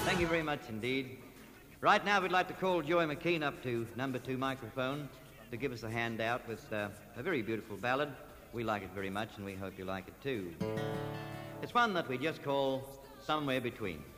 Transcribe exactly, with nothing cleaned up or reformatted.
Thank you very much indeed. Right now we'd like to call Joey McKean up to number two microphone to give us a handout with uh, a very beautiful ballad. We like it very much and we hope you like it too. It's one that we just call Somewhere Between.